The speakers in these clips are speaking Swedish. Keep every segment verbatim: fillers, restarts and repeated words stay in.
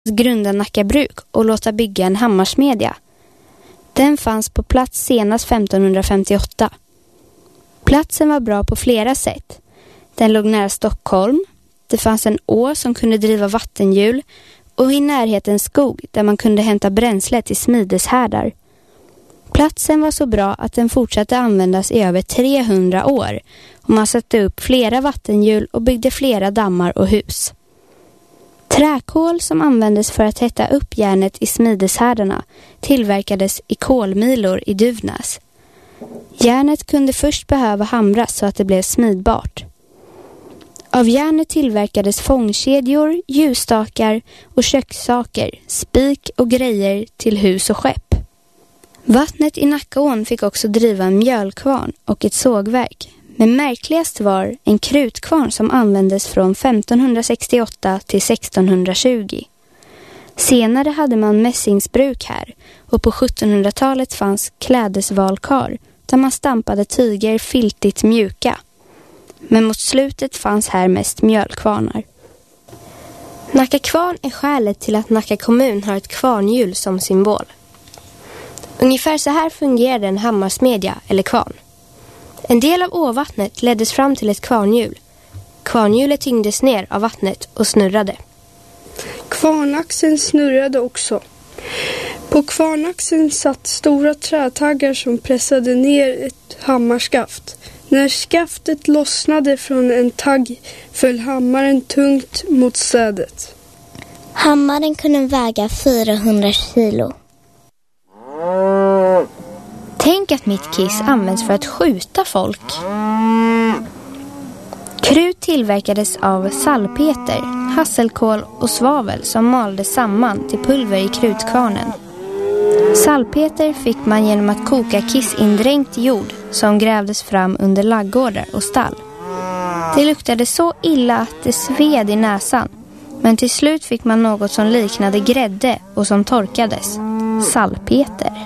grunda Nacka bruk och låta bygga en hammarsmedja. Den fanns på plats senast femtonhundrafemtioåtta. Platsen var bra på flera sätt. Den låg nära Stockholm. Det fanns en å som kunde driva vattenhjul och i närheten skog där man kunde hämta bränsle till smideshärdar. Platsen var så bra att den fortsatte användas i över trehundra år och man satte upp flera vattenhjul och byggde flera dammar och hus. Träkol som användes för att hetta upp järnet i smideshärdarna tillverkades i kolmilor i Duvnäs. Järnet kunde först behöva hamras så att det blev smidbart. Av järnet tillverkades fångkedjor, ljusstakar och kökssaker, spik och grejer till hus och skepp. Vattnet i Nackaån fick också driva en mjölkvarn och ett sågverk. Men märkligast var en krutkvarn som användes från femtonhundrasextioåtta till sextonhundratjugo. Senare hade man mässingsbruk här och på sjuttonhundratalet fanns klädesvalkar där man stampade tyger filtigt mjuka. Men mot slutet fanns här mest mjölkvarnar. Nacka kvarn är skälet till att Nacka kommun har ett kvarnhjul som symbol. Ungefär så här fungerade en hammarsmedja eller kvarn. En del av åvattnet leddes fram till ett kvarnhjul. Kvarnhjulet tyngdes ner av vattnet och snurrade. Kvarnaxeln snurrade också. På kvarnaxeln satt stora trätaggar som pressade ner ett hammarskaft. När skaftet lossnade från en tagg föll hammaren tungt mot sädet. Hammaren kunde väga fyrahundra kilo. Tänk att mitt kiss används för att skjuta folk. Krut tillverkades av salpeter, hasselkål och svavel som maldes samman till pulver i krutkvarnen. Salpeter fick man genom att koka kissindränkt jord som grävdes fram under laggårdar och stall. Det luktade så illa att det sved i näsan, men till slut fick man något som liknade grädde och som torkades. Salpeter.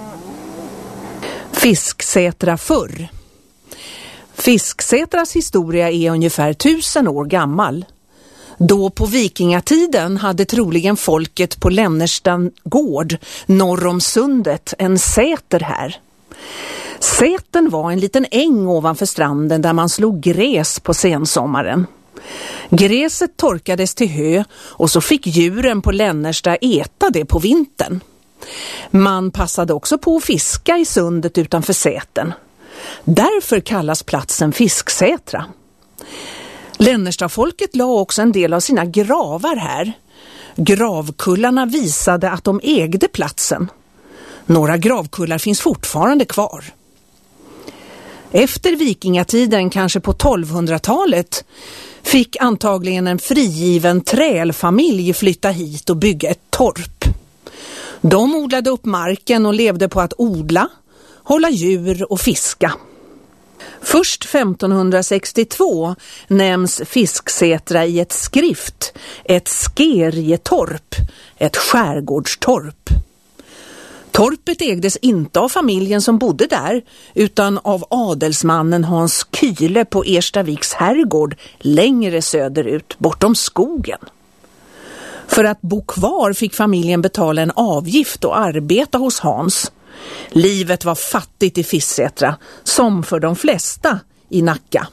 Fisksätra förr. Fisksätras historia är ungefär tusen år gammal. Då på vikingatiden hade troligen folket på Lännerstan gård norr om sundet en säter här. Säten var en liten äng ovanför stranden där man slog gräs på sensommaren. Gräset torkades till hö och så fick djuren på Lännersta äta det på vintern. Man passade också på att fiska i sundet utanför säten. Därför kallas platsen Fisksätra. Lännerstafolket la också en del av sina gravar här. Gravkullarna visade att de ägde platsen. Några gravkullar finns fortfarande kvar. Efter vikingatiden, kanske på tolvhundratalet, fick antagligen en frigiven trälfamilj flytta hit och bygga ett torp. De odlade upp marken och levde på att odla, hålla djur och fiska. Först femtonhundrasextiotvå nämns Fisksätra i ett skrift, ett skerjetorp, ett skärgårdstorp. Torpet ägdes inte av familjen som bodde där utan av adelsmannen Hans Kyle på Erstaviks herrgård längre söderut bortom skogen. För att bo kvar fick familjen betala en avgift och arbeta hos Hans. Livet var fattigt i Fisksätra, som för de flesta i Nacka.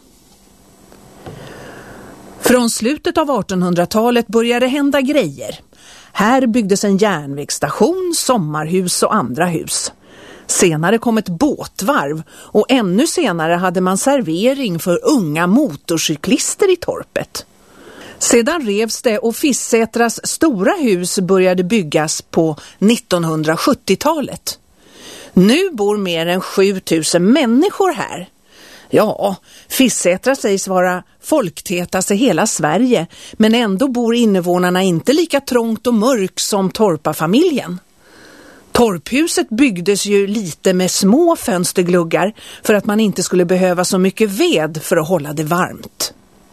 Från slutet av artonhundratalet började hända grejer. Här byggdes en järnvägsstation, sommarhus och andra hus. Senare kom ett båtvarv och ännu senare hade man servering för unga motorcyklister i torpet. Sedan revs det och Fisksätras stora hus började byggas på nittonhundrasjuttiotalet. Nu bor mer än sjutusen människor här. Ja, Fisksätra sägs vara folktätast i hela Sverige, men ändå bor invånarna inte lika trångt och mörkt som torparfamiljen. Torphuset byggdes ju lite med små fönstergluggar för att man inte skulle behöva så mycket ved för att hålla det varmt.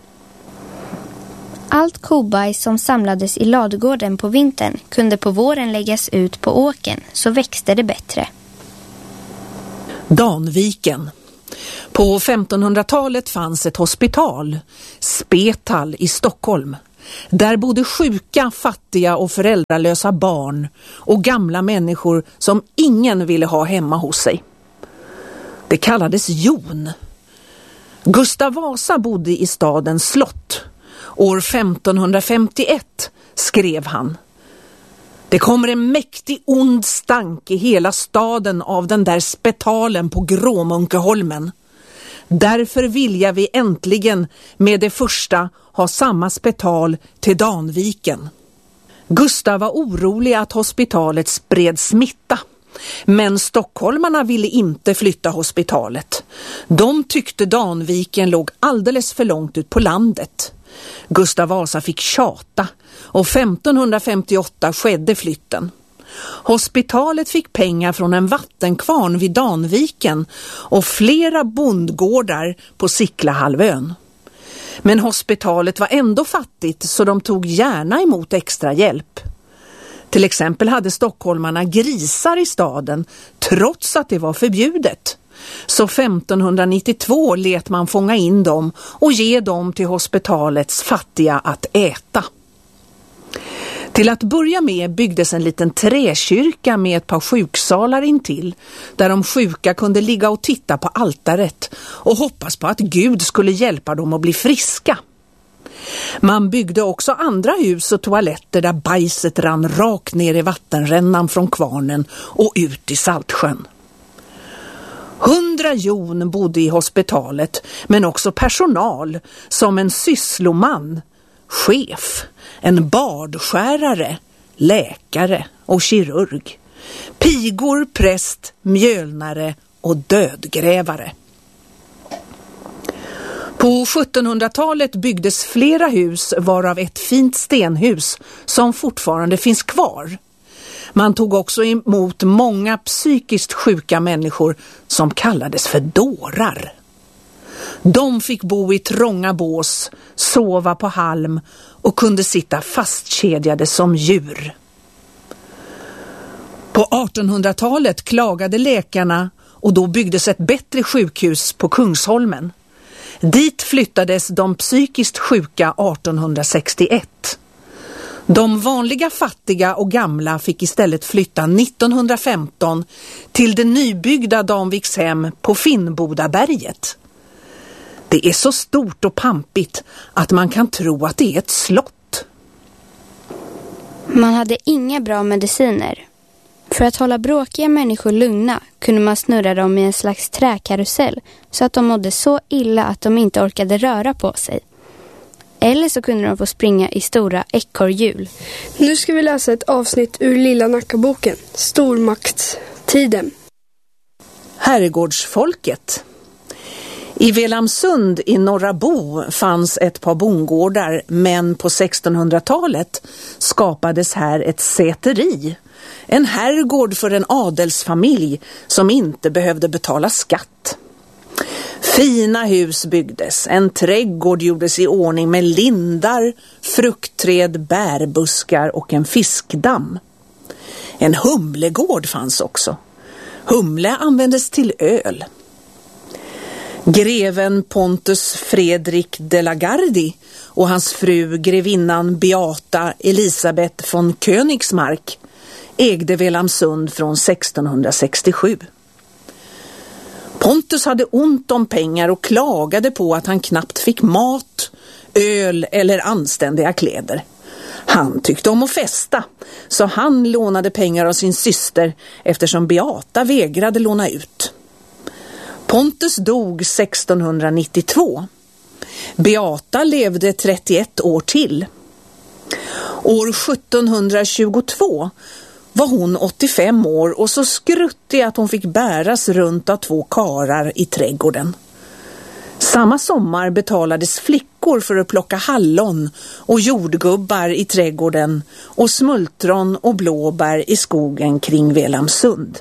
Allt kobajs som samlades i ladugården på vintern kunde på våren läggas ut på åken, så växte det bättre. Danviken. På femtonhundratalet fanns ett hospital, Spetal i Stockholm. Där bodde sjuka, fattiga och föräldralösa barn och gamla människor som ingen ville ha hemma hos sig. Det kallades jon. Gustav Vasa bodde i stadens slott. År femtonhundrafemtioett skrev han: det kommer en mäktig ond stank i hela staden av den där spetalen på Gråmunkeholmen. Därför vill jag vi äntligen med det första ha samma spetal till Danviken. Gustav var orolig att hospitalet spred smitta. Men stockholmarna ville inte flytta hospitalet. De tyckte Danviken låg alldeles för långt ut på landet. Gustav Vasa fick tjata och femtonhundrafemtioåtta skedde flytten. Hospitalet fick pengar från en vattenkvarn vid Danviken och flera bondgårdar på Siklahalvön. Men hospitalet var ändå fattigt så de tog gärna emot extra hjälp. Till exempel hade stockholmarna grisar i staden trots att det var förbjudet. Så femtonhundranittiotvå let man fånga in dem och ge dem till hospitalets fattiga att äta. Till att börja med byggdes en liten träkyrka med ett par sjuksalar intill, där de sjuka kunde ligga och titta på altaret och hoppas på att Gud skulle hjälpa dem att bli friska. Man byggde också andra hus och toaletter där bajset rann rakt ner i vattenrännan från kvarnen och ut i Saltsjön. Hundra jon bodde i hospitalet, men också personal som en syssloman, chef, en bardskärare, läkare och kirurg, pigor, präst, mjölnare och dödgrävare. På sjuttonhundratalet byggdes flera hus, varav ett fint stenhus som fortfarande finns kvar. Man tog också emot många psykiskt sjuka människor som kallades för dårar. De fick bo i trånga bås, sova på halm och kunde sitta fastkedjade som djur. På artonhundratalet klagade läkarna och då byggdes ett bättre sjukhus på Kungsholmen. Dit flyttades de psykiskt sjuka artonhundrasextioett. De vanliga fattiga och gamla fick istället flytta nittonhundrafemton till det nybyggda Danvikshem på Finnbodaberget. Det är så stort och pampigt att man kan tro att det är ett slott. Man hade inga bra mediciner. För att hålla bråkiga människor lugna kunde man snurra dem i en slags träkarusell så att de mådde så illa att de inte orkade röra på sig. Eller så kunde de få springa i stora ekorrhjul. Nu ska vi läsa ett avsnitt ur Lilla Nackaboken, Stormaktstiden. Herrgårdsfolket. I Velamsund i Norra Bo fanns ett par bondgårdar, men på sextonhundratalet skapades här ett säteri. En herrgård för en adelsfamilj som inte behövde betala skatt. Fina hus byggdes, en trädgård gjordes i ordning med lindar, fruktträd, bärbuskar och en fiskdamm. En humlegård fanns också. Humle användes till öl. Greven Pontus Fredrik de la Gardie och hans fru grevinnan Beata Elisabeth von Königsmark ägde Velamsund från sextonhundrasextiosju. Pontus hade ont om pengar och klagade på att han knappt fick mat, öl eller anständiga kläder. Han tyckte om att festa, så han lånade pengar av sin syster eftersom Beata vägrade låna ut. Pontus dog sextonhundranittiotvå. Beata levde trettioett år till. År sjuttonhundratjugotvå var hon åttiofem år och så skruttig att hon fick bäras runt av två karar i trädgården. Samma sommar betalades flickor för att plocka hallon och jordgubbar i trädgården och smultron och blåbär i skogen kring Velamsund.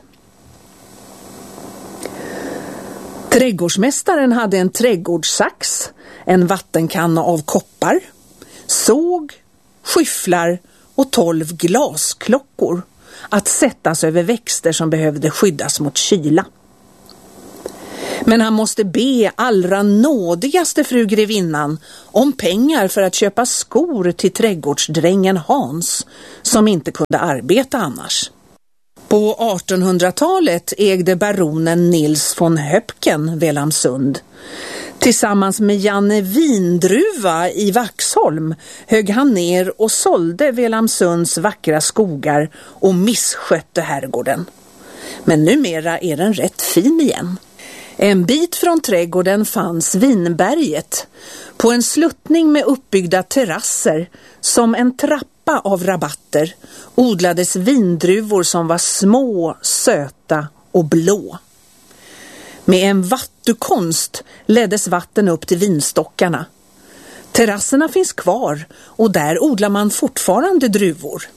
Trädgårdsmästaren hade en trädgårdssax, en vattenkanna av koppar, såg, skyfflar och tolv glasklockor att sättas över växter som behövde skyddas mot kyla. Men han måste be allra nådigaste fru grevinnan om pengar för att köpa skor till trädgårdsdrängen Hans, som inte kunde arbeta annars. På artonhundratalet ägde baronen Nils von Höpken Velamsund. Tillsammans med Janne Vindruva i Vaxholm högg han ner och sålde Velamsunds vackra skogar och misskötte herrgården. Men numera är den rätt fin igen. En bit från trädgården fanns Vinberget, på en sluttning med uppbyggda terrasser som en trappa av rabatter odlades vindruvor som var små, söta och blå. Med en vattukonst leddes vatten upp till vinstockarna. Terrasserna finns kvar och där odlar man fortfarande druvor.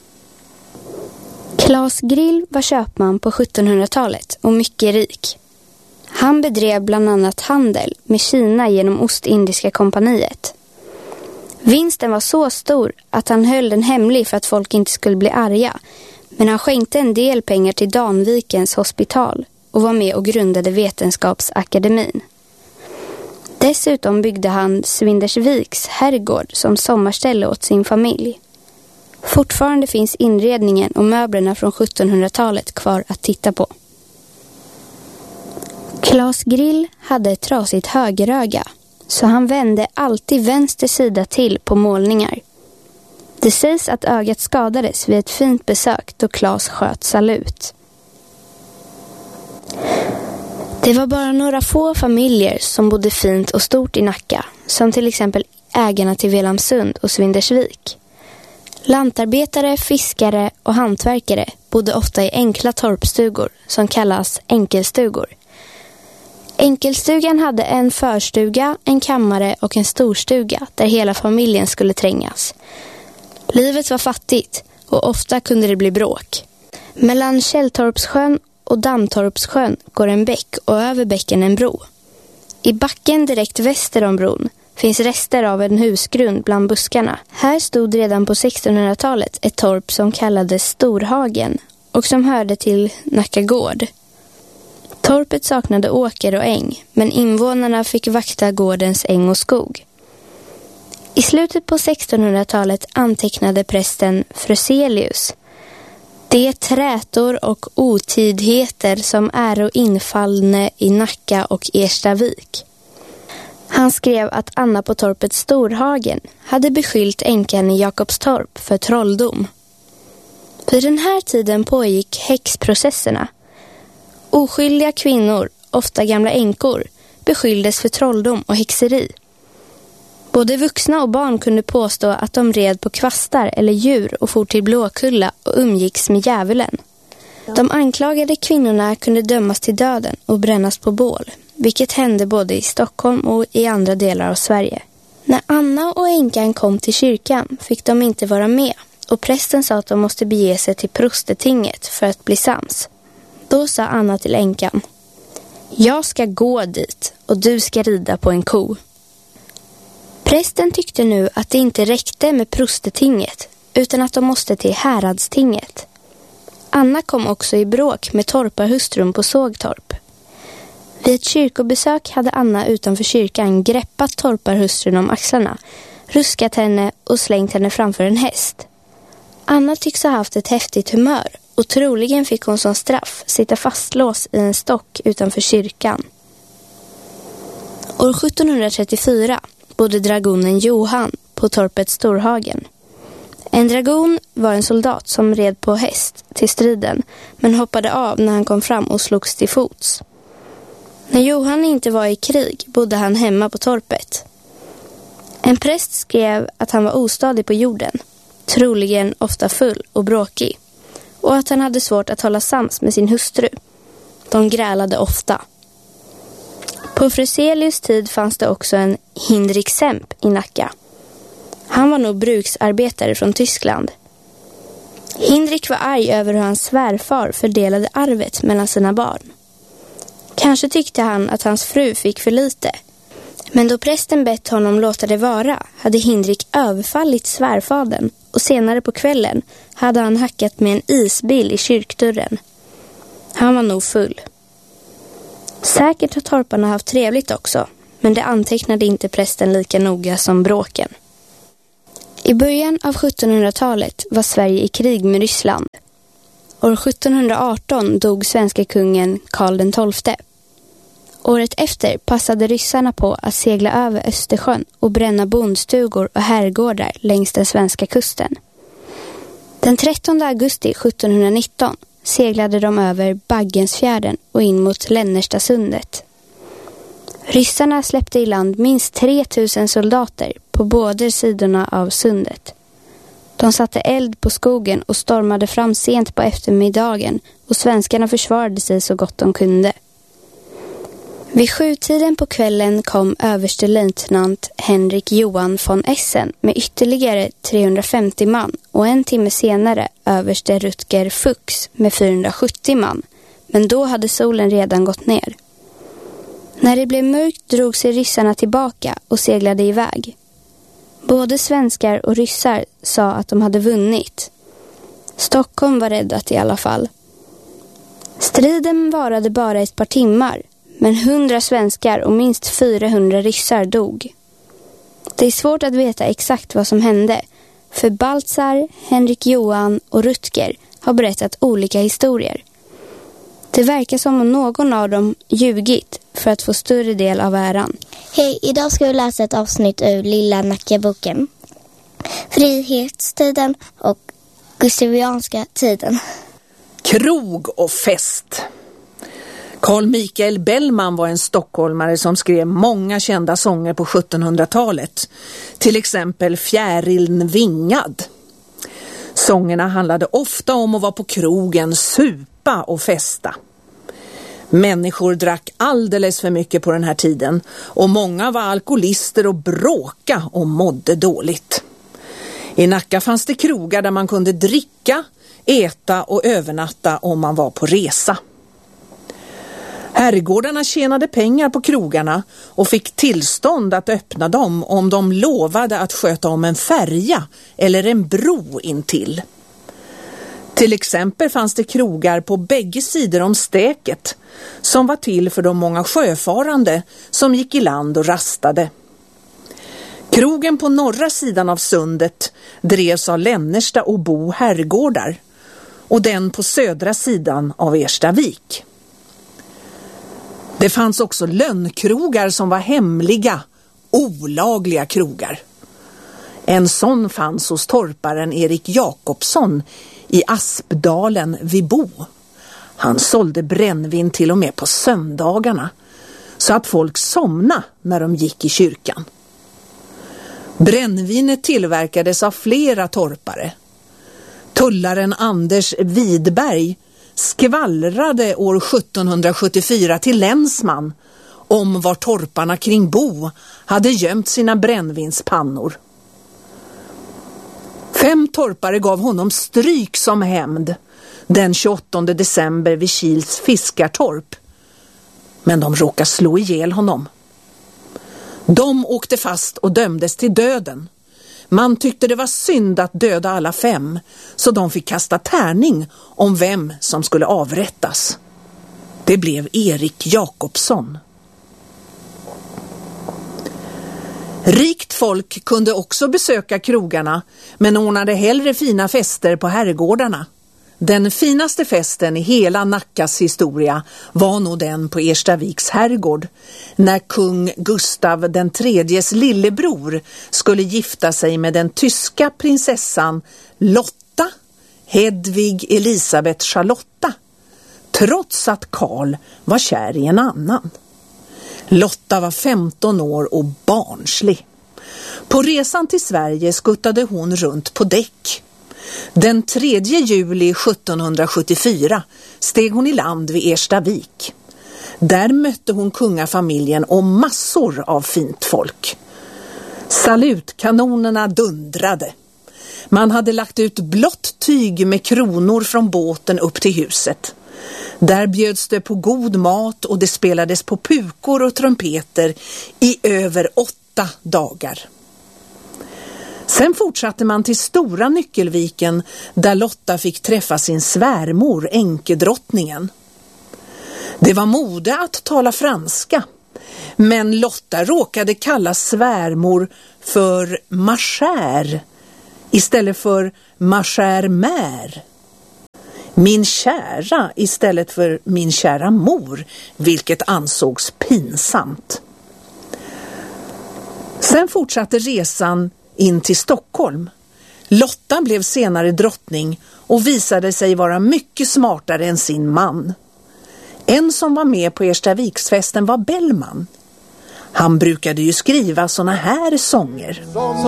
Claes Grill var köpman på sjuttonhundratalet och mycket rik. Han bedrev bland annat handel med Kina genom Ostindiska kompaniet. Vinsten var så stor att han höll den hemlig för att folk inte skulle bli arga, men han skänkte en del pengar till Danvikens hospital och var med och grundade Vetenskapsakademin. Dessutom byggde han Svindersviks herrgård som sommarställe åt sin familj. Fortfarande finns inredningen och möblerna från sjuttonhundratalet kvar att titta på. Claes Grill hade ett trasigt högeröga, så han vände alltid vänster sida till på målningar. Det sägs att ögat skadades vid ett fint besök då Claes sköt salut. Det var bara några få familjer som bodde fint och stort i Nacka, som till exempel ägarna till Velamsund och Svindersvik. Lantarbetare, fiskare och hantverkare bodde ofta i enkla torpstugor som kallas enkelstugor. Enkelstugan hade en förstuga, en kammare och en storstuga där hela familjen skulle trängas. Livet var fattigt och ofta kunde det bli bråk. Mellan Källtorpssjön och Dammtorpssjön går en bäck och över bäcken en bro. I backen direkt väster om bron finns rester av en husgrund bland buskarna. Här stod redan på sextonhundratalet ett torp som kallades Storhagen och som hörde till Nacka gård. Torpet saknade åker och äng, men invånarna fick vakta gårdens äng och skog. I slutet på sextonhundratalet antecknade prästen Fröselius de trätor och otidheter som äro infallne i Nacka och Erstavik. Han skrev att Anna på torpet Storhagen hade beskyllt änkan i Jakobstorp för trolldom. Vid den här tiden pågick häxprocesserna. Oskyldiga kvinnor, ofta gamla änkor, beskylldes för trolldom och häxeri. Både vuxna och barn kunde påstå att de red på kvastar eller djur och for till Blåkulla och umgicks med djävulen. De anklagade kvinnorna kunde dömas till döden och brännas på bål, vilket hände både i Stockholm och i andra delar av Sverige. När Anna och änkan kom till kyrkan fick de inte vara med och prästen sa att de måste bege sig till prostetinget för att bli sams. Då sa Anna till änkan: "Jag ska gå dit och du ska rida på en ko." Prästen tyckte nu att det inte räckte med prostetinget utan att de måste till häradstinget. Anna kom också i bråk med torparhustrun på Sågtorp. Vid ett kyrkobesök hade Anna utanför kyrkan greppat torparhustrun om axlarna, ruskat henne och slängt henne framför en häst. Anna tycks ha haft ett häftigt humör och troligen fick hon som straff sitta fastlås i en stock utanför kyrkan. År sjuttonhundratrettiofyra bodde dragonen Johan på torpet Storhagen. En dragon var en soldat som red på häst till striden men hoppade av när han kom fram och slogs till fots. När Johan inte var i krig bodde han hemma på torpet. En präst skrev att han var ostadig på jorden, troligen ofta full och bråkig, och att han hade svårt att hålla sams med sin hustru. De grälade ofta. På Fröselius tid fanns det också en Hinrik Semp i Nacka. Han var nog bruksarbetare från Tyskland. Hinrik var arg över hur hans svärfar fördelade arvet mellan sina barn. Kanske tyckte han att hans fru fick för lite. Men då prästen bett honom låta det vara hade Hinrik överfallit svärfadern och senare på kvällen hade han hackat med en isbil i kyrkdörren. Han var nog full. Säkert har torparna haft trevligt också, men det antecknade inte prästen lika noga som bråken. I början av sjuttonhundratalet var Sverige i krig med Ryssland. År sjuttonhundraarton dog svenska kungen Karl den tolfte. Året efter passade ryssarna på att segla över Östersjön och bränna bondstugor och herrgårdar längs den svenska kusten. Den trettonde augusti sjuttonhundranitton seglade de över Baggensfjärden och in mot Lännerstasundet. Ryssarna släppte i land minst tre tusen soldater på båda sidorna av sundet. De satte eld på skogen och stormade fram sent på eftermiddagen och svenskarna försvarade sig så gott de kunde. Vid sjutiden på kvällen kom överstelöjtnant Henrik Johan von Essen med ytterligare trehundrafemtio man och en timme senare överste Rutger Fuchs med fyrahundrasjuttio man, men då hade solen redan gått ner. När det blev mörkt drog sig ryssarna tillbaka och seglade iväg. Både svenskar och ryssar sa att de hade vunnit. Stockholm var räddat i alla fall. Striden varade bara ett par timmar, men hundra svenskar och minst fyrahundra ryssar dog. Det är svårt att veta exakt vad som hände, för Baltzar, Henrik Johan och Rutger har berättat olika historier. Det verkar som om någon av dem ljugit för att få större del av äran. Hej, idag ska vi läsa ett avsnitt ur Lilla Nackaboken. Frihetstiden och Gustavianska tiden. Krog och fest. Carl Michael Bellman var en stockholmare som skrev många kända sånger på sjuttonhundratalet. Till exempel Fjäriln vingad. Sångerna handlade ofta om att vara på krogen, supa och festa. Människor drack alldeles för mycket på den här tiden och många var alkoholister och bråka och mådde dåligt. I Nacka fanns det krogar där man kunde dricka, äta och övernatta om man var på resa. Herrgårdarna tjänade pengar på krogarna och fick tillstånd att öppna dem om de lovade att sköta om en färja eller en bro intill. Till exempel fanns det krogar på bägge sidor om stäket som var till för de många sjöfarande som gick i land och rastade. Krogen på norra sidan av sundet drevs av Lännersta och Bo herrgårdar och den på södra sidan av Erstavik. Det fanns också lönnkrogar som var hemliga, olagliga krogar. En sån fanns hos torparen Erik Jakobsson i Aspdalen vid Bo. Han sålde brännvin till och med på söndagarna så att folk somnade när de gick i kyrkan. Brännvinet tillverkades av flera torpare. Tullaren Anders Widberg skvallrade år sjuttonhundrasjuttiofyra till länsman om var torparna kring Bo hade gömt sina brännvinspannor. Fem torpare gav honom stryk som hämnd den tjugoåttonde december vid Kils fiskartorp. Men de råkade slå ihjäl honom. De åkte fast och dömdes till döden. Man tyckte det var synd att döda alla fem, så de fick kasta tärning om vem som skulle avrättas. Det blev Erik Jakobsson. Rikt folk kunde också besöka krogarna, men ordnade hellre fina fester på herrgårdarna. Den finaste festen i hela Nackas historia var nog den på Erstaviks herrgård, när kung Gustav den tredjes lillebror skulle gifta sig med den tyska prinsessan Lotta Hedvig Elisabeth Charlotta, trots att Karl var kär i en annan. Lotta var femton år och barnslig. På resan till Sverige skuttade hon runt på däck. Den tredje juli sjuttonhundrasjuttiofyra steg hon i land vid Erstavik. Där mötte hon kungafamiljen och massor av fint folk. Salutkanonerna dundrade. Man hade lagt ut blått tyg med kronor från båten upp till huset. Där bjöds det på god mat och det spelades på pukor och trumpeter i över åtta dagar. Sen fortsatte man till Stora Nyckelviken där Lotta fick träffa sin svärmor, änkedrottningen. Det var mode att tala franska, men Lotta råkade kalla svärmor för ma chère istället för ma chère mère. Min kära istället för min kära mor, vilket ansågs pinsamt. Sen fortsatte resan in till Stockholm. Lotta blev senare drottning och visade sig vara mycket smartare än sin man. En som var med på Erstaviksfesten var Bellman. Han brukade ju skriva såna här sånger.